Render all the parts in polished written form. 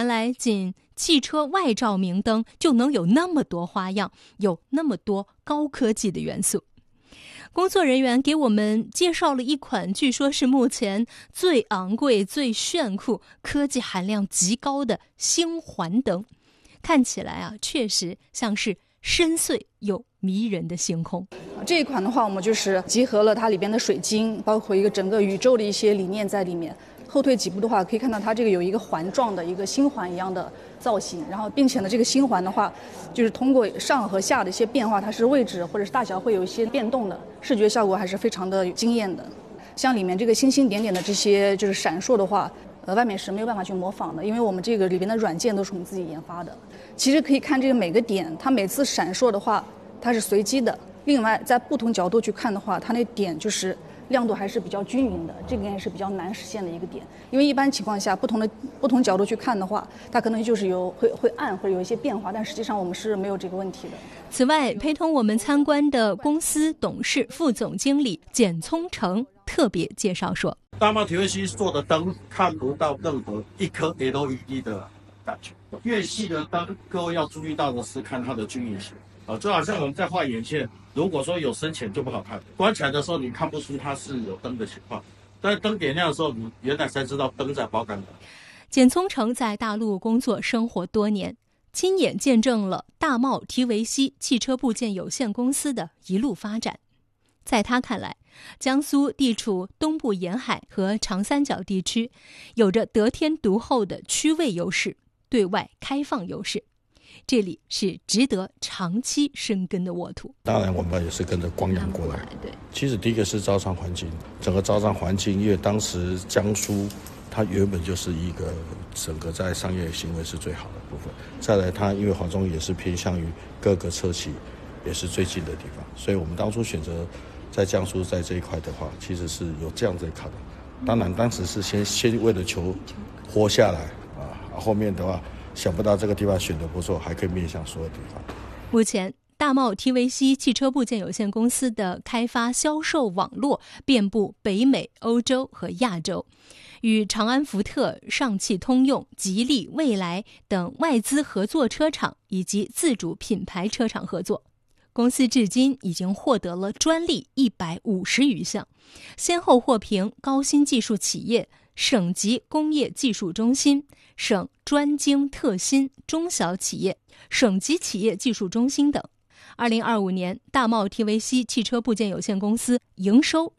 来仅汽车外照明灯就能有那么多花样，有那么多高科技的元素。工作人员给我们介绍了一款据说是目前最昂贵、最炫酷、科技含量极高的星环灯，看起来确实像是深邃又迷人的星空。 这一款的话，我们就是集合了它里边的水晶，包括一个整个宇宙的一些理念在里面。后退几步的话，可以看到它这个有一个环状的一个星环一样的造型，然后并且呢，这个星环的话，就是通过上和下的一些变化，它是位置或者是大小会有一些变动的，视觉效果还是非常的惊艳的。像里面这个星星点点的这些就是闪烁的话，外面是没有办法去模仿的，因为我们这个里边的软件都是我们自己研发的。其实可以看这个每个点，它每次闪烁的话，它是随机的。另外，在不同角度去看的话，它那点就是亮度还是比较均匀的，这个也是比较难实现的一个点。因为一般情况下，不同角度去看的话，它可能就是会暗或者有一些变化，但实际上我们是没有这个问题的。 此外，陪同我们参观的公司董事副总经理简聪成特别介绍说， 大茂 TVC 做的灯看不到任何一颗 LED 的感觉，越细的灯，各位要注意到的是看它的均匀性。就好像我们在画眼线，如果说有深浅就不好看，关起来的时候你看不出它是有灯的情况，但是灯点亮的时候，你原来才知道灯在爆肝的。 简聪成在大陆工作生活多年，亲眼见证了大茂提维西汽车部件有限公司的一路发展。在他看来，江苏地处东部沿海和长三角地区，有着得天独厚的区位优势、对外开放优势。这里是值得长期生根的沃土。 当然我们也是跟着光阳过来。对，其实第一个是招商环境，整个招商环境，因为当时江苏它原本就是一个整个在商业行为是最好的部分。再来它因为华中也是偏向于各个车企也是最近的地方，所以我们当初选择在江苏在这一块的话，其实是有这样子的考量。当然当时是先为了求活下来后面的话想不到这个地方选得不错，还可以面向所有地方。 目前大茂提维西汽车部件有限公司的开发销售网络遍布北美、欧洲和亚洲，与长安福特、上汽通用、吉利、蔚来等外资合作车厂以及自主品牌车厂合作。公司至今已经获得了专利150余项，先后获评高新技术企业、省级工业技术中心、省专精特新中小企业、省级企业技术中心等。2025年，大茂提维西汽车部件有限公司营收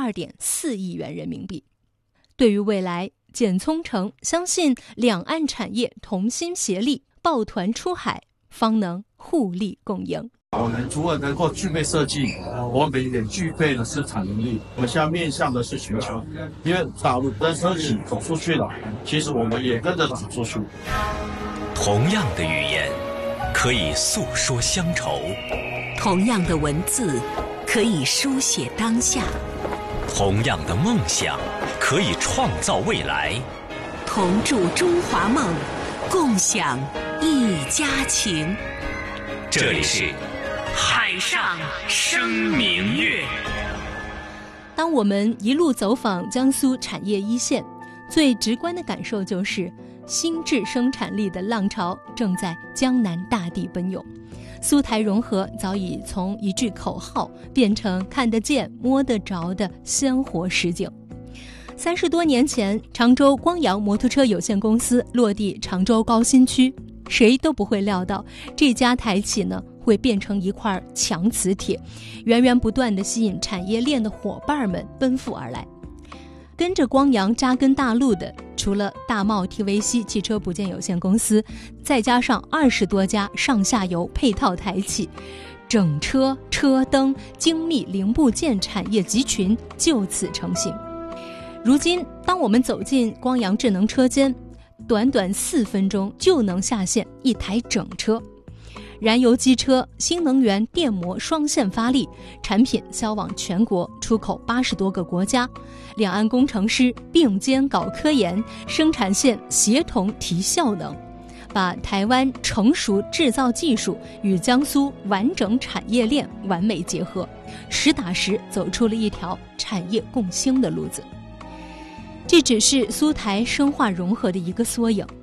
12.4亿元人民币。对于未来，简聪成相信两岸产业同心协力，抱团出海，方能互利共赢。 我们除了能够具备设计，我们也具备了生产能力。我们现在面向的是全球，因为大陆的车企走出去了，其实我们也跟着走出去。 同样的语言可以诉说乡愁， 同样的文字可以书写当下， 同样的梦想可以创造未来。 同筑中华梦，共享一家情。 这里是海上生明月。 当我们一路走访江苏产业一线，最直观的感受就是新质生产力的浪潮正在江南大地奔涌。苏台融合早已从一句口号变成看得见摸得着的鲜活实景。30多年前，常州光阳摩托车有限公司落地常州高新区，谁都不会料到这家台企呢会变成一块强磁铁，源源不断地吸引产业链的伙伴们奔赴而来。跟着光阳扎根大陆的，除了大茂提维西汽车部件有限公司，再加上20多家上下游配套台企，整车、车灯、精密零部件产业集群就此成型。如今，当我们走进光阳智能车间，短短4分钟就能下线一台整车。燃油机车、新能源电摩双线发力，产品销往全国，出口80多个国家。两岸工程师并肩搞科研，生产线协同提效能，把台湾成熟制造技术与江苏完整产业链完美结合，实打实走出了一条产业共兴的路子。这只是苏台深化融合的一个缩影。